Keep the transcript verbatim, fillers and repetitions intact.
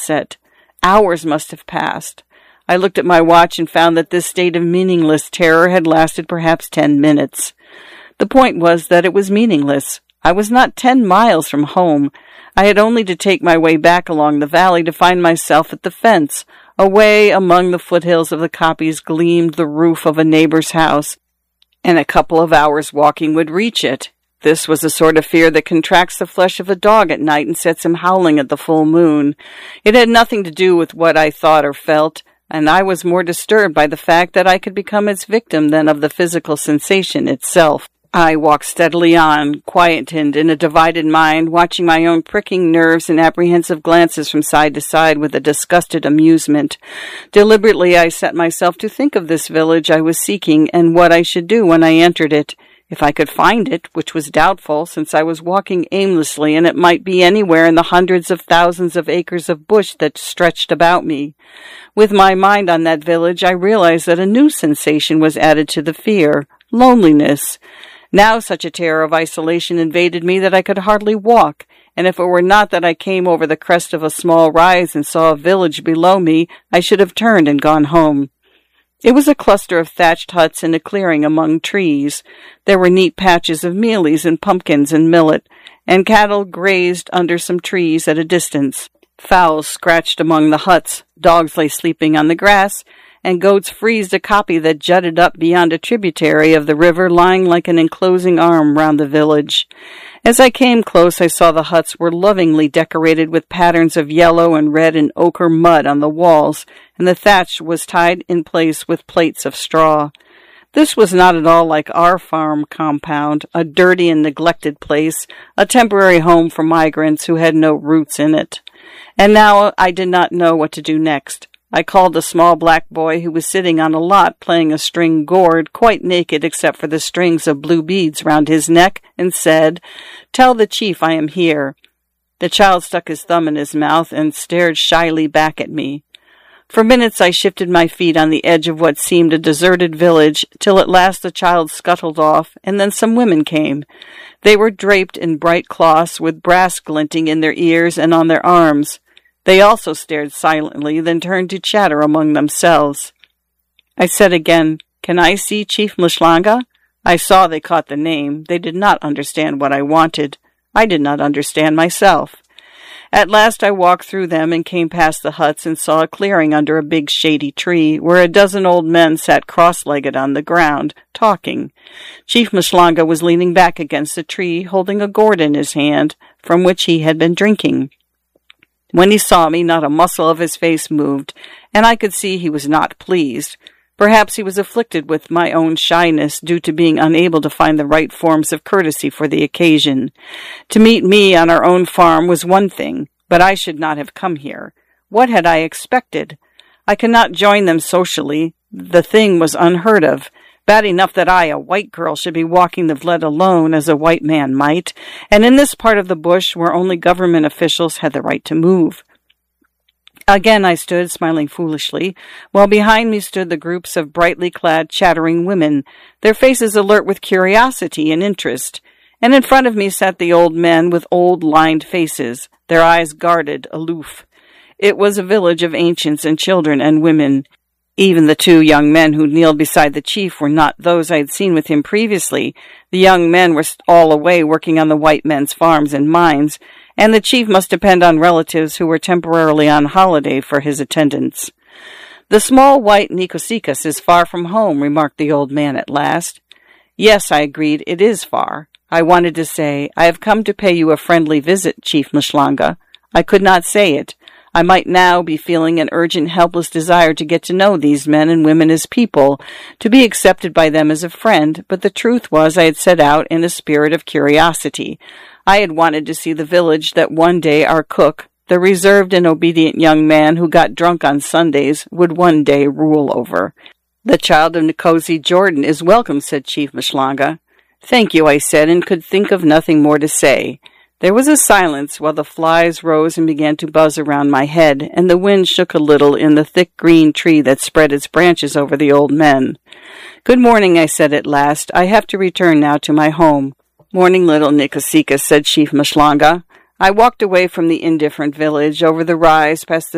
sunset. Hours must have passed. I looked at my watch and found that this state of meaningless terror had lasted perhaps ten minutes. The point was that it was meaningless. I was not ten miles from home. I had only to take my way back along the valley to find myself at the fence. Away among the foothills of the kopjes gleamed the roof of a neighbor's house, and a couple of hours' walking would reach it. This was the sort of fear that contracts the flesh of a dog at night and sets him howling at the full moon. It had nothing to do with what I thought or felt, and I was more disturbed by the fact that I could become its victim than of the physical sensation itself. I walked steadily on, quietened in a divided mind, watching my own pricking nerves and apprehensive glances from side to side with a disgusted amusement. Deliberately I set myself to think of this village I was seeking and what I should do when I entered it. If I could find it, which was doubtful, since I was walking aimlessly and it might be anywhere in the hundreds of thousands of acres of bush that stretched about me. With my mind on that village, I realized that a new sensation was added to the fear, loneliness. Now such a terror of isolation invaded me that I could hardly walk, and if it were not that I came over the crest of a small rise and saw a village below me, I should have turned and gone home. It was a cluster of thatched huts in a clearing among trees. There were neat patches of mealies and pumpkins and millet, and cattle grazed under some trees at a distance. Fowls scratched among the huts, dogs lay sleeping on the grass, and goats freezed a kopje that jutted up beyond a tributary of the river, lying like an enclosing arm round the village. As I came close, I saw the huts were lovingly decorated with patterns of yellow and red and ochre mud on the walls, and the thatch was tied in place with plates of straw. This was not at all like our farm compound, a dirty and neglected place, a temporary home for migrants who had no roots in it. And now I did not know what to do next. I called a small black boy who was sitting on a lot playing a string gourd, quite naked except for the strings of blue beads round his neck, and said, "Tell the chief I am here." The child stuck his thumb in his mouth and stared shyly back at me. For minutes I shifted my feet on the edge of what seemed a deserted village, till at last the child scuttled off, and then some women came. They were draped in bright cloths, with brass glinting in their ears and on their arms. They also stared silently, then turned to chatter among themselves. I said again, "Can I see Chief Mshlanga?" I saw they caught the name. They did not understand what I wanted. I did not understand myself. At last I walked through them and came past the huts and saw a clearing under a big shady tree, where a dozen old men sat cross-legged on the ground, talking. Chief Mshlanga was leaning back against the tree, holding a gourd in his hand, from which he had been drinking. When he saw me, not a muscle of his face moved, and I could see he was not pleased. Perhaps he was afflicted with my own shyness, due to being unable to find the right forms of courtesy for the occasion. To meet me on our own farm was one thing, but I should not have come here. What had I expected? I could not join them socially. The thing was unheard of. Bad enough that I, a white girl, should be walking the vled alone as a white man might, and in this part of the bush where only government officials had the right to move. Again I stood, smiling foolishly, while behind me stood the groups of brightly clad, chattering women, their faces alert with curiosity and interest, and in front of me sat the old men with old, lined faces, their eyes guarded, aloof. It was a village of ancients and children and women. Even the two young men who kneeled beside the chief were not those I had seen with him previously. The young men were all away working on the white men's farms and mines, and the chief must depend on relatives who were temporarily on holiday for his attendance. "The small white Nicosekas is far from home," remarked the old man at last. "Yes," I agreed, "it is far." I wanted to say, "I have come to pay you a friendly visit, Chief Mshlanga." I could not say it. I might now be feeling an urgent, helpless desire to get to know these men and women as people, to be accepted by them as a friend, but the truth was I had set out in a spirit of curiosity. I had wanted to see the village that one day our cook, the reserved and obedient young man who got drunk on Sundays, would one day rule over. "The child of Nkosi Jordan is welcome," said Chief Mshlanga. "Thank you," I said, and could think of nothing more to say. There was a silence while the flies rose and began to buzz around my head, and the wind shook a little in the thick green tree that spread its branches over the old men. "Good morning," I said at last. "I have to return now to my home." "Morning, little Nicosekas," said Chief Mshlanga. I walked away from the indifferent village, over the rise, past the